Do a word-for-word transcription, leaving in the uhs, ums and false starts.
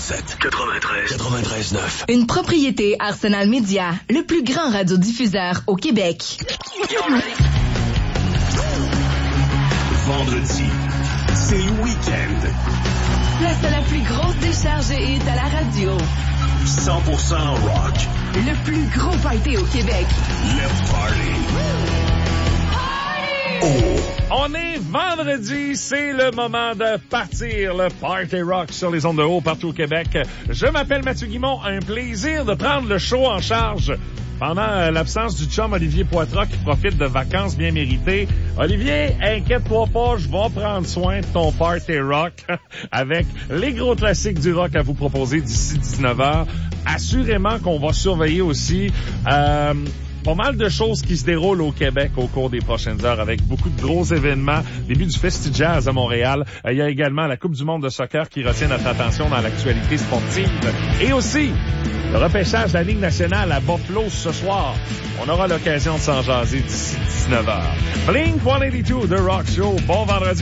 quatre-vingt-sept, quatre-vingt-treize, quatre-vingt-treize neuf. Une propriété Arsenal Media, le plus grand radiodiffuseur au Québec. Vendredi, c'est le week-end. Place à la plus grosse décharge est à la radio. cent pour cent rock. Le plus gros party au Québec. Let's party. Oh. On est vendredi, c'est le moment de partir le Party Rock sur les ondes de haut partout au Québec. Je m'appelle Mathieu Guimond, un plaisir de prendre le show en charge pendant l'absence du chum Olivier Poitras qui profite de vacances bien méritées. Olivier, inquiète-toi pas, je vais prendre soin de ton Party Rock avec les gros classiques du rock à vous proposer d'ici dix-neuf heures. Assurément qu'on va surveiller aussi euh, pas mal de choses qui se déroulent au Québec au cours des prochaines heures avec beaucoup de gros événements. Début du Festi Jazz à Montréal. Il y a également la Coupe du monde de soccer qui retient notre attention dans l'actualité sportive. Et aussi, le repêchage de la Ligue nationale à Buffalo ce soir. On aura l'occasion de s'en jaser d'ici dix-neuf heures. Blink cent quatre-vingt-deux, The Rock Show. Bon vendredi.